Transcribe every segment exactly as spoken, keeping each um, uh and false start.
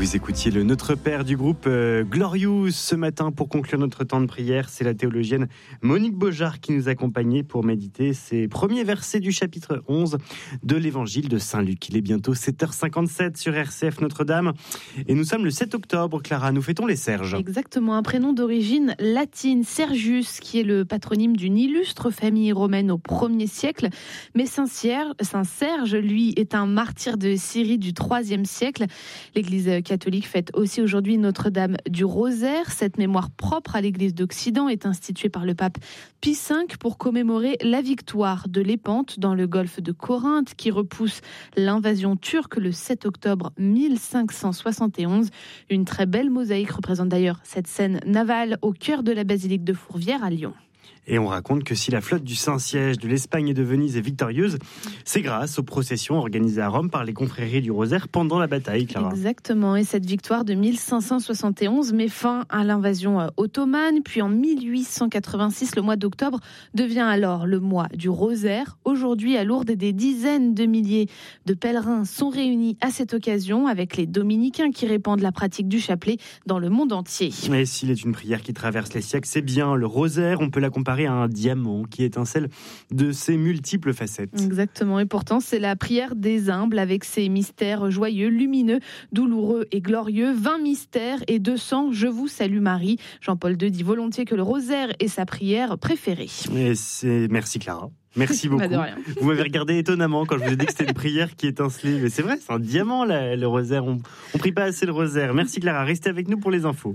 Vous écoutiez le Notre Père du groupe euh, Glorious ce matin pour conclure notre temps de prière. C'est la théologienne Monique Beaujard qui nous accompagnait pour méditer ces premiers versets du chapitre onze de l'évangile de Saint-Luc. Il est bientôt sept heures cinquante-sept sur R C F Notre-Dame et nous sommes le sept octobre. Clara, nous fêtons les Serges. Exactement, un prénom d'origine latine, Sergius, qui est le patronyme d'une illustre famille romaine au premier siècle. Mais Saint-Serge, lui, est un martyr de Syrie du troisième siècle. L'Église catholique fête aussi aujourd'hui Notre-Dame du Rosaire. Cette mémoire propre à l'Église d'Occident est instituée par le pape Pie cinq pour commémorer la victoire de l'Épante dans le golfe de Corinthe qui repousse l'invasion turque le sept octobre mille cinq cent soixante et onze. Une très belle mosaïque représente d'ailleurs cette scène navale au cœur de la basilique de Fourvière à Lyon. Et on raconte que si la flotte du Saint-Siège de l'Espagne et de Venise est victorieuse, c'est grâce aux processions organisées à Rome par les confréries du Rosaire pendant la bataille, Clara. Exactement, et cette victoire de mille cinq cent soixante et onze met fin à l'invasion ottomane, puis en mille huit cent quatre-vingt-six, le mois d'octobre devient alors le mois du Rosaire. Aujourd'hui, à Lourdes, des dizaines de milliers de pèlerins sont réunis à cette occasion avec les dominicains qui répandent la pratique du chapelet dans le monde entier. Et s'il est une prière qui traverse les siècles, c'est bien le Rosaire, on peut la comparer à un diamant qui étincelle de ses multiples facettes. Exactement, et pourtant c'est la prière des humbles avec ses mystères joyeux, lumineux, douloureux et glorieux. vingt mystères et deux cents Je vous salue Marie. Jean-Paul deux dit volontiers que le Rosaire est sa prière préférée. Et c'est... Merci Clara. Merci beaucoup. Bah vous m'avez regardé étonnamment quand je vous ai dit que c'était une prière qui étincelait. Mais c'est vrai, c'est un diamant là, le Rosaire. On ne prie pas assez le Rosaire. Merci Clara, restez avec nous pour les infos.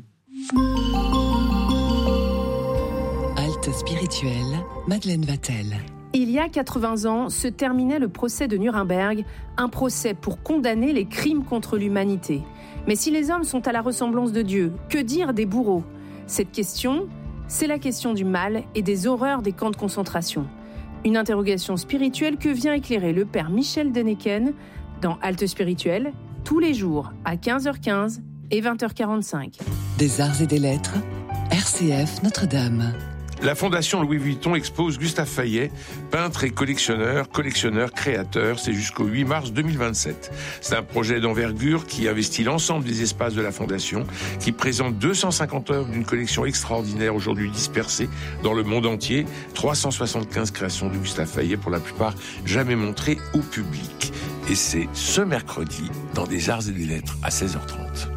Spirituelle, Madeleine Vatel. Il y a quatre-vingts ans, se terminait le procès de Nuremberg, un procès pour condamner les crimes contre l'humanité. Mais si les hommes sont à la ressemblance de Dieu, que dire des bourreaux ? Cette question, c'est la question du mal et des horreurs des camps de concentration. Une interrogation spirituelle que vient éclairer le père Michel Deneken dans Halte Spirituelle, tous les jours à quinze heures quinze et vingt heures quarante-cinq. Des arts et des lettres, R C F Notre-Dame. La Fondation Louis Vuitton expose Gustave Fayet, peintre et collectionneur, collectionneur, créateur. C'est jusqu'au huit mars deux mille vingt-sept. C'est un projet d'envergure qui investit l'ensemble des espaces de la Fondation, qui présente deux cent cinquante œuvres d'une collection extraordinaire aujourd'hui dispersée dans le monde entier. trois cent soixante-quinze créations de Gustave Fayet, pour la plupart jamais montrées au public. Et c'est ce mercredi dans des arts et des lettres à seize heures trente.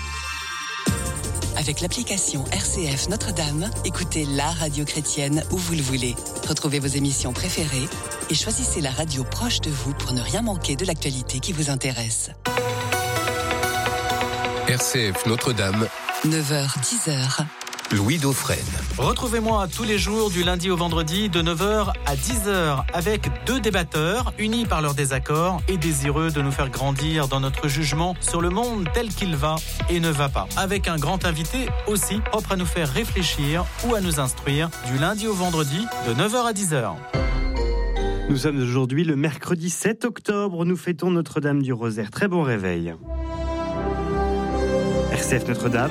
Avec l'application R C F Notre-Dame, écoutez la radio chrétienne où vous le voulez. Retrouvez vos émissions préférées et choisissez la radio proche de vous pour ne rien manquer de l'actualité qui vous intéresse. R C F Notre-Dame, neuf heures dix heures. Louis Dauphren. Retrouvez-moi tous les jours du lundi au vendredi de neuf heures à dix heures avec deux débatteurs unis par leurs désaccords et désireux de nous faire grandir dans notre jugement sur le monde tel qu'il va et ne va pas. Avec un grand invité aussi propre à nous faire réfléchir ou à nous instruire du lundi au vendredi de neuf heures à dix heures. Nous sommes aujourd'hui le mercredi sept octobre. Nous fêtons Notre-Dame du Rosaire. Très bon réveil. R C F Notre-Dame.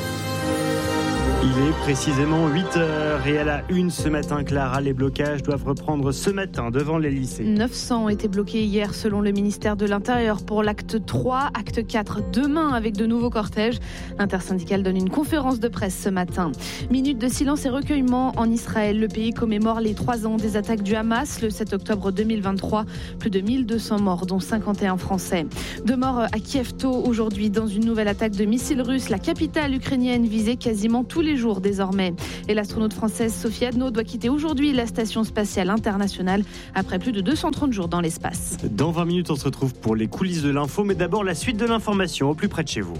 Il est précisément huit heures et à la une ce matin, Clara, les blocages doivent reprendre ce matin devant les lycées. neuf cents ont été bloqués hier selon le ministère de l'Intérieur pour l'acte trois, acte quatre demain avec de nouveaux cortèges. L'intersyndicale donne une conférence de presse ce matin. Minute de silence et recueillement en Israël. Le pays commémore les trois ans des attaques du Hamas le sept octobre deux mille vingt-trois. Plus de mille deux cents morts, dont cinquante et un Français. Deux morts à Kiev tôt aujourd'hui dans une nouvelle attaque de missiles russes. La capitale ukrainienne visée quasiment tous les jours désormais. Et l'astronaute française Sophie Adno doit quitter aujourd'hui la station spatiale internationale après plus de deux cent trente jours dans l'espace. Dans vingt minutes, on se retrouve pour les coulisses de l'info, mais d'abord la suite de l'information au plus près de chez vous.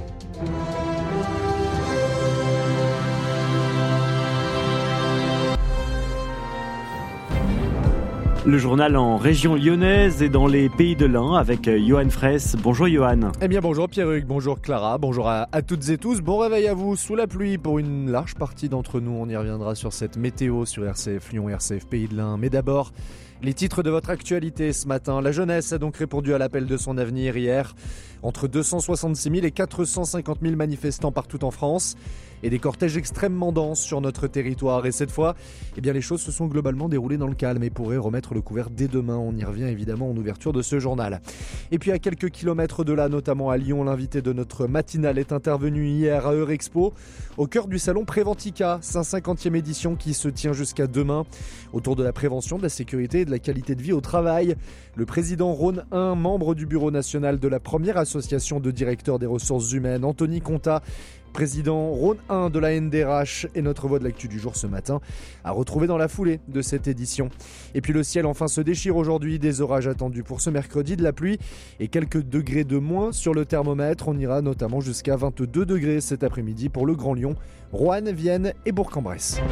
Le journal en région lyonnaise et dans les pays de l'Ain avec Johan Fraisse. Bonjour Johan. Eh bien bonjour Pierruc, bonjour Clara, bonjour à, à toutes et tous. Bon réveil à vous sous la pluie pour une large partie d'entre nous. On y reviendra sur cette météo sur R C F Lyon, R C F Pays de l'Ain. Mais d'abord, Les titres de votre actualité ce matin. La jeunesse a donc répondu à l'appel de son avenir hier. Entre deux cent soixante-six mille et quatre cent cinquante mille manifestants partout en France et des cortèges extrêmement denses sur notre territoire. Et cette fois, eh bien, les choses se sont globalement déroulées dans le calme et pourraient remettre le couvert dès demain. On y revient évidemment en ouverture de ce journal. Et puis à quelques kilomètres de là, notamment à Lyon, l'invité de notre matinale est intervenu hier à Eurexpo, au cœur du salon Préventica, sa cinquantième édition qui se tient jusqu'à demain, autour de la prévention, de la sécurité et de la qualité de vie au travail. Le président Rhône un, membre du bureau national de la première association de directeurs des ressources humaines, Anthony Conta, président Rhône un de la N D R H et notre voix de l'actu du jour ce matin, à retrouver dans la foulée de cette édition. Et puis le ciel enfin se déchire aujourd'hui, des orages attendus pour ce mercredi, de la pluie et quelques degrés de moins sur le thermomètre. On ira notamment jusqu'à vingt-deux degrés cet après-midi pour le Grand Lyon, Roanne, Vienne et Bourg-en-Bresse.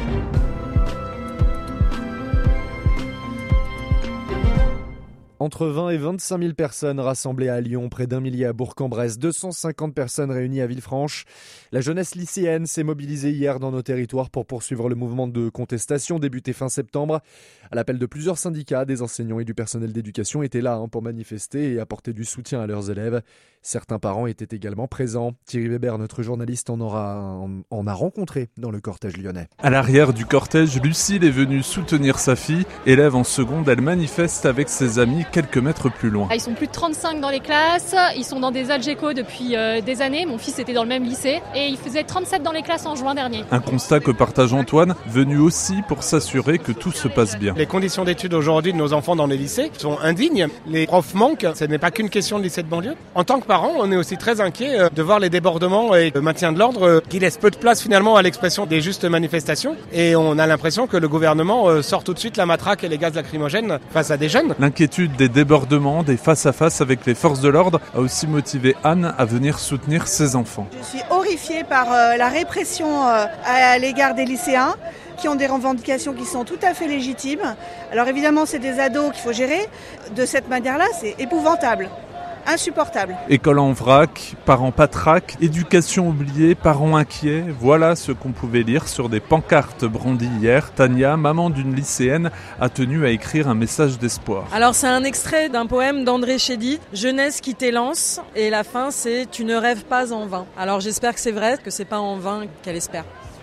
Entre vingt et vingt-cinq mille personnes rassemblées à Lyon, près d'un millier à Bourg-en-Bresse, deux cent cinquante personnes réunies à Villefranche. La jeunesse lycéenne s'est mobilisée hier dans nos territoires pour poursuivre le mouvement de contestation débuté fin septembre. À l'appel de plusieurs syndicats, des enseignants et du personnel d'éducation étaient là hein, pour manifester et apporter du soutien à leurs élèves. Certains parents étaient également présents. Thierry Weber, notre journaliste, en, aura, en, en a rencontré dans le cortège lyonnais. À l'arrière du cortège, Lucille est venue soutenir sa fille. Élève en seconde, elle manifeste avec ses amis quelques mètres plus loin. Ils sont plus de trente-cinq dans les classes, ils sont dans des Algeco depuis euh, des années. Mon fils était dans le même lycée et il faisait trente-sept dans les classes en juin dernier. Un constat que partage Antoine, venu aussi pour s'assurer que tout se passe bien. Les conditions d'études aujourd'hui de nos enfants dans les lycées sont indignes. Les profs manquent, ce n'est pas qu'une question de lycée de banlieue. En tant que parents, on est aussi très inquiets de voir les débordements et le maintien de l'ordre qui laissent peu de place finalement à l'expression des justes manifestations. Et on a l'impression que le gouvernement sort tout de suite la matraque et les gaz lacrymogènes face à des jeunes. L'inquiétude des débordements, des face-à-face avec les forces de l'ordre a aussi motivé Anne à venir soutenir ses enfants. Je suis horrifiée par euh, la répression euh, à l'égard des lycéens qui ont des revendications qui sont tout à fait légitimes. Alors évidemment, c'est des ados qu'il faut gérer. De cette manière-là, c'est épouvantable. Insupportable. École en vrac, parents patraques, éducation oubliée, parents inquiets. Voilà ce qu'on pouvait lire sur des pancartes brandies hier. Tania, maman d'une lycéenne, a tenu à écrire un message d'espoir. Alors c'est un extrait d'un poème d'André Chédid, Jeunesse qui t'élance, et la fin c'est Tu ne rêves pas en vain. Alors j'espère que c'est vrai, que c'est pas en vain qu'elle espère.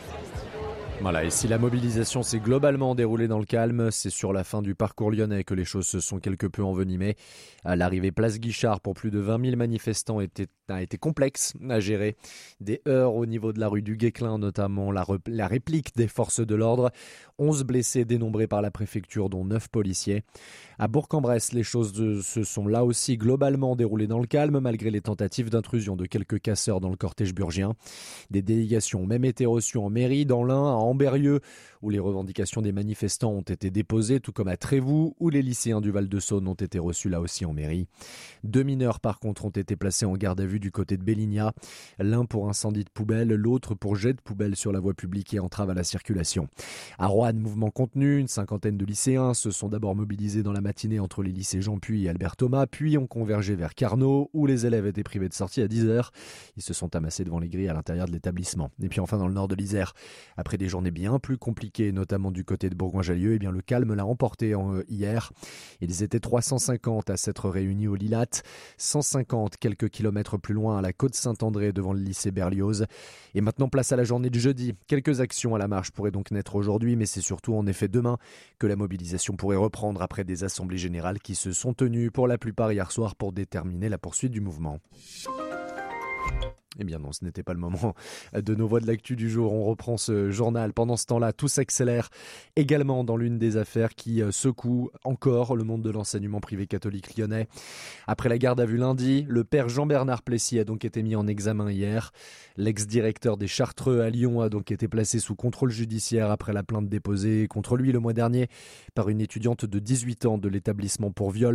Voilà, et si la mobilisation s'est globalement déroulée dans le calme, c'est sur la fin du parcours lyonnais que les choses se sont quelque peu envenimées. À l'arrivée place Guichard pour plus de vingt mille manifestants était, a été complexe à gérer. Des heurts au niveau de la rue du Guesclin, notamment la, rep- la réplique des forces de l'ordre. onze blessés dénombrés par la préfecture, dont neuf policiers. À Bourg-en-Bresse, les choses de, se sont là aussi globalement déroulées dans le calme, malgré les tentatives d'intrusion de quelques casseurs dans le cortège burgien. Des délégations ont même été reçues en mairie, dans l'Ain, à Ambérieux, où les revendications des manifestants ont été déposées, tout comme à Trévoux, où les lycéens du Val-de-Saône ont été reçus là aussi en mairie. Deux mineurs, par contre, ont été placés en garde à vue du côté de Belligna, l'un pour incendie de poubelle, l'autre pour jet de poubelle sur la voie publique et entrave à la circulation. À Roanne, mouvement contenu, une cinquantaine de lycéens se sont d'abord mobilisés dans la matinée entre les lycées Jean Puy et Albert Thomas, puis ont convergé vers Carnot, où les élèves étaient privés de sortie à dix heures. Ils se sont amassés devant les grilles à l'intérieur de l'établissement. Et puis enfin dans le nord de l'Isère, après des journées bien plus compliquées, notamment du côté de Bourgoin-Jallieu, eh bien le calme l'a emporté en, euh, hier. Ils étaient trois cent cinquante à s'être réunis au Lilat, cent cinquante quelques kilomètres plus loin à la côte Saint-André devant le lycée Berlioz. Et maintenant place à la journée de jeudi. Quelques actions à la marche pourraient donc naître aujourd'hui, mais c'est surtout en effet demain que la mobilisation pourrait reprendre après des assemblées générales qui se sont tenues pour la plupart hier soir pour déterminer la poursuite du mouvement. Eh bien non, ce n'était pas le moment de nos voix de l'actu du jour. On reprend ce journal. Pendant ce temps-là, tout s'accélère également dans l'une des affaires qui secoue encore le monde de l'enseignement privé catholique lyonnais. Après la garde à vue lundi, le père Jean-Bernard Plessis a donc été mis en examen hier. L'ex-directeur des Chartreux à Lyon a donc été placé sous contrôle judiciaire après la plainte déposée contre lui le mois dernier par une étudiante de dix-huit ans de l'établissement pour viol.